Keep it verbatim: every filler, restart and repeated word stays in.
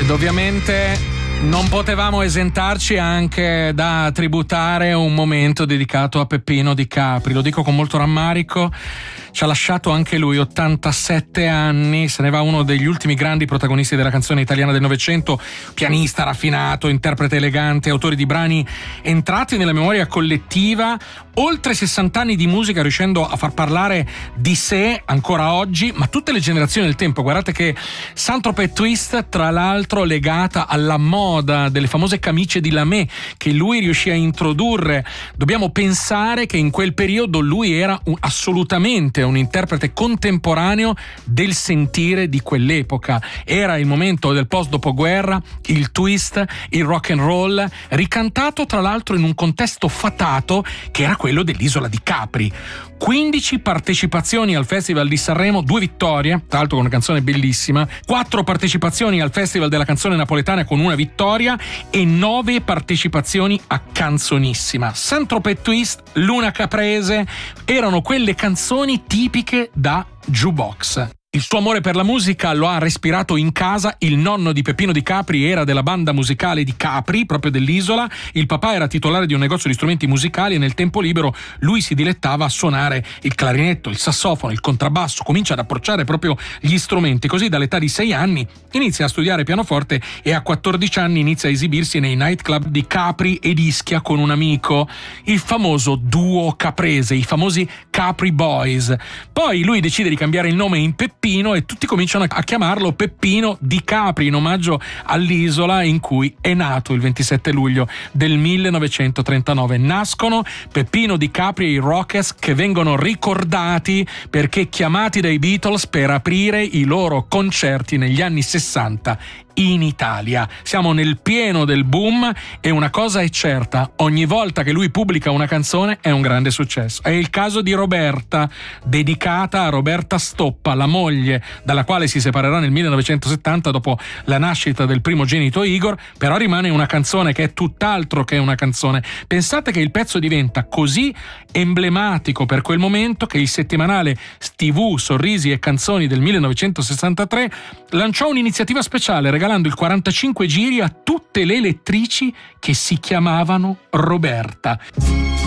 Ed ovviamente non potevamo esentarci anche da tributare un momento dedicato a Peppino Di Capri. Lo dico con molto rammarico, ci ha lasciato anche lui, ottantasette anni, se ne va uno degli ultimi grandi protagonisti della canzone italiana del Novecento, pianista raffinato, interprete elegante, autore di brani entrati nella memoria collettiva, oltre sessanta anni di musica, riuscendo a far parlare di sé ancora oggi, ma tutte le generazioni del tempo. Guardate che Saint-Tropez Twist, tra l'altro legata alla moda delle famose camicie di lamé che lui riuscì a introdurre. Dobbiamo pensare che in quel periodo lui era un, assolutamente un interprete contemporaneo del sentire di quell'epoca. Era il momento del post dopoguerra, il twist, il rock and roll, ricantato tra l'altro in un contesto fatato che era quello dell'isola di Capri. quindici partecipazioni al Festival di Sanremo, due vittorie, tra l'altro con una canzone bellissima, quattro partecipazioni al Festival della canzone napoletana con una vittoria e nove partecipazioni a Canzonissima. Saint-Tropez Twist, Luna Caprese, erano quelle canzoni tipiche da jukebox. Il suo amore per la musica lo ha respirato in casa. Il nonno di Peppino Di Capri era della banda musicale di Capri, proprio dell'isola. Il papà era titolare di un negozio di strumenti musicali e nel tempo libero lui si dilettava a suonare il clarinetto, il sassofono, il contrabbasso. Comincia ad approcciare proprio gli strumenti. Così dall'età di sei anni inizia a studiare pianoforte e a quattordici anni inizia a esibirsi nei nightclub di Capri ed Ischia con un amico, il famoso duo caprese, i famosi Capri Boys. Poi lui decide di cambiare il nome in Peppino e tutti cominciano a chiamarlo Peppino Di Capri in omaggio all'isola in cui è nato il ventisette luglio del millenovecentotrentanove. Nascono Peppino Di Capri e i Rockets, che vengono ricordati perché chiamati dai Beatles per aprire i loro concerti negli anni sessanta in Italia. Siamo nel pieno del boom e una cosa è certa: ogni volta che lui pubblica una canzone è un grande successo. È il caso di Roberta, dedicata a Roberta Stoppa, la moglie dalla quale si separerà nel millenovecentosettanta dopo la nascita del primogenito Igor, però rimane una canzone che è tutt'altro che una canzone. Pensate che il pezzo diventa così emblematico per quel momento che il settimanale tivù Sorrisi e Canzoni del millenovecentosessantatré lanciò un'iniziativa speciale regalando il quarantacinque giri a tutte le lettrici che si chiamavano Roberta.